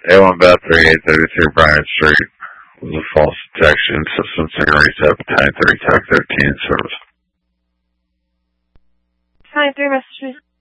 A1 Beth 3833 Bryant Street was a false detection system signal reset time 3 tech 13 service. Time 3 messages.